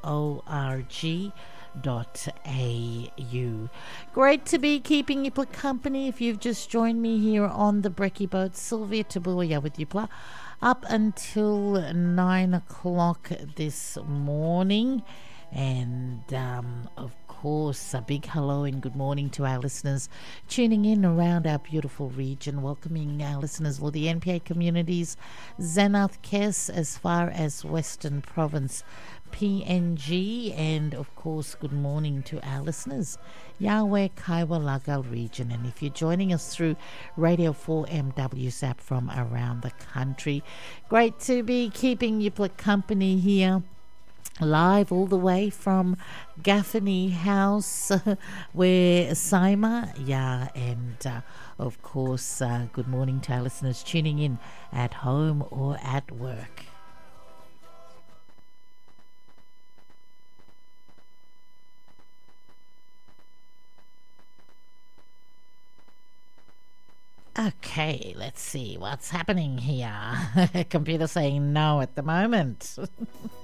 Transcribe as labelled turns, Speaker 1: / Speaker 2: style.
Speaker 1: Great to be keeping you company. If you've just joined me here on the Brekkie Boat, Sylvia Tabuya with you up until 9 o'clock this morning. And of course, a big hello and good morning to our listeners tuning in around our beautiful region, welcoming our listeners for the NPA communities, Xanath Kes as far as Western Province, PNG, and of course, good morning to our listeners, Yahweh Kaiwalaga region. And if you're joining us through Radio 4MW Zap from around the country, great to be keeping you company here. Live all the way from Gaffney House, where Saima, and of course, good morning to our listeners tuning in at home or at work. Okay, let's see what's happening here. Computer saying no at the moment.